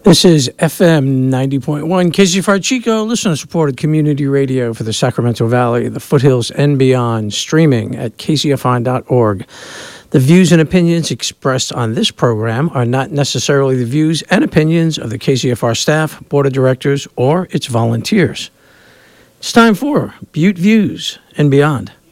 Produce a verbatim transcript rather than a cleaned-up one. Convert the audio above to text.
This is F M ninety point one, K C F R Chico, listener-supported community radio for the Sacramento Valley, the foothills, and beyond, streaming at k c f i dot org. The views and opinions expressed on this program are not necessarily the views and opinions of the K C F R staff, board of directors, or its volunteers. It's time for Butte Views and Beyond.